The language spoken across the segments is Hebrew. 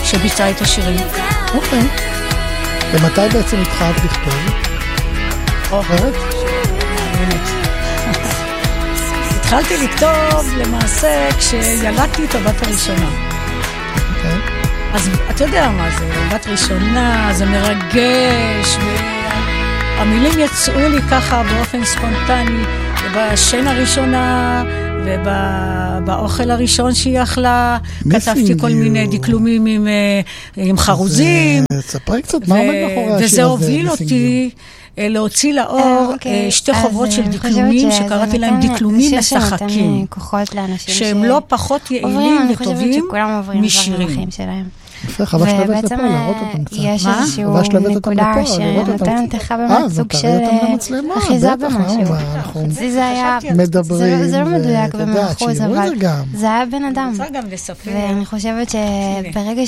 שביצעה את השירים. אוקיי. ומתי בעצם התחלת לכתוב? אחרת? התחלתי לכתוב למעשה כשילדתי את הבת הראשונה. אוקיי. אז אתה יודע מה זה, בת ראשונה, זה מרגש, והמילים יצאו לי ככה באופן ספונטני, ובשן הראשונה, ובאוכל הראשון שהיא אכלה, כתבתי כל מיני דקלומים עם חרוזים. ספרי קצת, מה עומד מאחורי השיר הזה? וזה הוביל אותי להוציא לאור שתי חוברות של דקלומים, שקראתי להם דקלומים משחקים, שהם לא פחות יעילים וטובים משירים. יפה, חווה שלבת לפה, להראות אותם קצת. יש איזשהו נקודה שנותנת לך באמת סוג של אחיזה במשהו. אצלי זה היה, זה לא מדויק ב100%, אבל זה היה בן אדם. ואני חושבת שברגע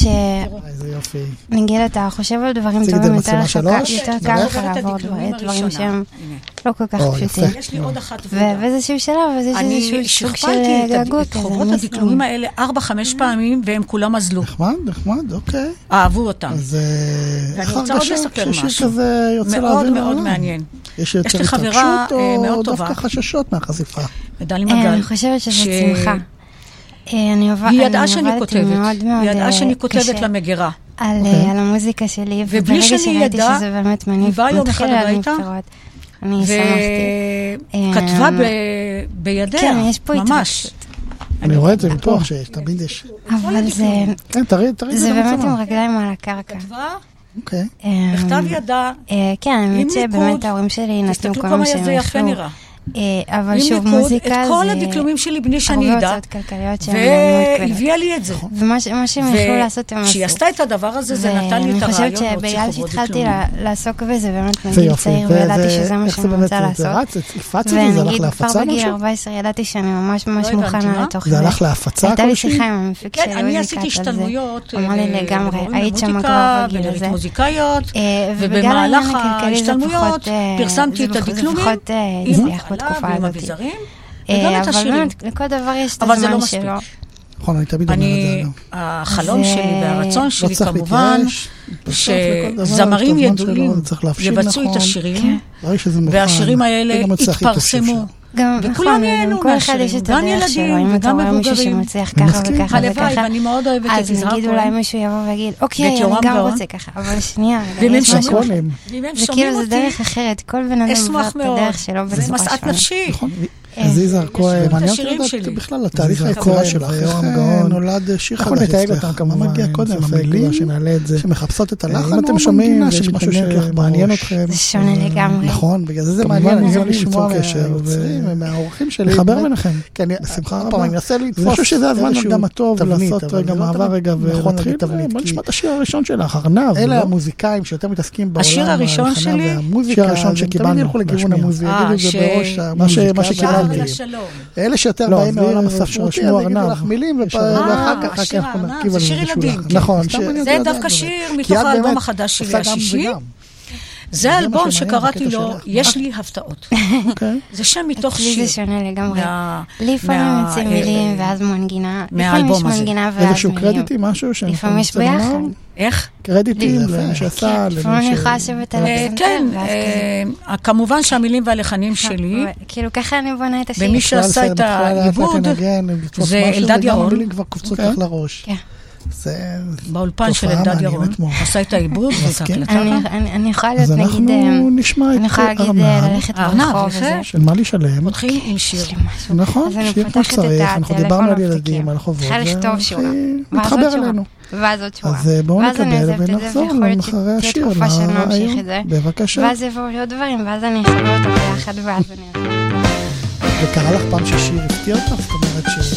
שנגיד אתה חושב על דברים טובים, יותר קל לך לעבור דברים שהם לא כל כך פשוטים. ואיזשהו שלב, איזשהו סוג של געגוע כזה. חוברות הדקלומים האלה 4-5 פעמים, והם כולם עזלו. נחמד, אוקיי. אהבו אותם. ואני רוצה עוד לספר משהו. מאוד מאוד מעניין. יש לי חברה מאוד טובה. או דווקא חששות מהחשיפה? מדלי מגל. אני חושבת שזאת שמחה. היא ידעה שאני כותבת. היא ידעה שאני כותבת למגירה. על המוזיקה שלי. ובלי שאני ידעה, היא באה יום אחד הביתה, אני שמחתי. וכתבה בידיה. כן, יש פה התרגשות. אני רואה את זה מפה, שתמיד יש. אבל זה... כן, תראי. זה באמת עם רגליים על הקרקע. אוקיי. בכתב ידע. כן, האמת שבאמת ההורים שלי נתנו כל מה שהם יפה נראה. אבל שוב, מוזיקה זה... את כל הדקלומים שלי בני שאני ידע. הרבה הוצאות כלכליות שהן מאוד כבדות. והביאה לי את זה. ומה שהם יכלו לעשות הם עשו. כשהיא עשתה את הדבר הזה, זה נתן לי את הרעיון. אני חושבת שבגלל שהתחלתי לעסוק בזה, באמת מגיל צעיר, וידעתי שזה מה שאני רוצה לעשות. ונגיד, כבר בגיל 14 ידעתי שאני ממש מוכנה לתוך זה. זה הלך להפצה הייתה לי שיחה עם המפיק כן, אני עשיתי השתלמויות. אמר לי לגמרי, היית שם כבר בגיל הזה. מוזיקאיות, ובמהלך ההשתלמויות פרסמתי את הדקלומים עם אביזרים, וגם את השירים. אבל לכל דבר יש את הזמן שלו. נכון, אני תמיד אומר את זה. החלום שלי והרצון שלי כמובן, שזמרים ידועים יבצעו את השירים, והשירים האלה התפרסמו. וכולם ייהנו מהשירים, גם ילדים וגם מבוגרים. הלוואי, ואני מאוד אוהבת את יזהר כהן. נגיד אולי מישהו יבוא ויגיד, אוקיי, אני גם רוצה ככה, אבל שנייה. זה כאילו זה דרך אחרת, כל בן אדם עובר את הדרך שלו בצורה זה מסעת נפשי. אז יזהר כהן, מעניין אותי בכלל, התהליך היצירה שלך, איך נולד שיר חדש אצלך, מה מגיע קודם, המילים שמחפשות את הלחן, אם אתם שומעים, יש משהו שמעניין אתכם. זה שונה לגמרי. נכון, בגלל זה מעניין לשמוע מהאורחים שלי. לחבר ביניכם. בשמחה רבה. אני מנסה לתפוס. אני חושב שזה הזמן גם הטוב לעשות רגע מעבר רגע ולהתחיל. בוא נשמע את השיר הראשון שלך, ארנב. אלה המוזיקאים שיותר מתעסקים בעולם. השיר הראשון שלי. השיר הראשון שקיבלנו. תמיד ילכו לכיוון המוזיקה. מה שקיבלתי. אלה שיותר באים מעולם הספרותי, אני אגיד לך מילים, ואחר כך אנחנו נרכיב על זה שיר ילדים. נכון. זה דווקא שיר מתוך האלבום החדש שלי, השישי. זה האלבום שקראתי לו, יש לי הפתעות. זה שם מתוך שיר. אצלי זה שונה לגמרי. לפעמים יוצאים מילים ואז מנגינה. מהאלבום הזה. איזשהו קרדיטי, משהו? לפעמים יש ביחד. איך? קרדיטים, שעשה. לפעמים אני יכולה לשבת על הפסנתר. כן, כמובן שהמילים והלחנים שלי. כאילו ככה אני בונה את השיר. ומי שעשה את העיבוד זה אלדד ירון. המילים כבר קופצות לך לראש. כן. באולפן של אלדד ירון, עשה את העיבוד ואת ההקלטה. אני יכולה להיות נגיד, אני יכולה להגיד ללכת ברחוב וזה. של מה לשלם. פותחים עם שיר. נכון, שיר כמו שצריך, אנחנו דיברנו על ילדים, על חובות. צריכה לכתוב שורה. מתחבר אלינו. ואז עוד שורה. אז בואו נקבל ונחזור אחרי השיר. בבקשה. ואז יבואו עוד דברים, ואז אני אחבר אותם ביחד, ואז אני... וקרה לך פעם ששיר הפתיע אותך? זאת אומרת ש...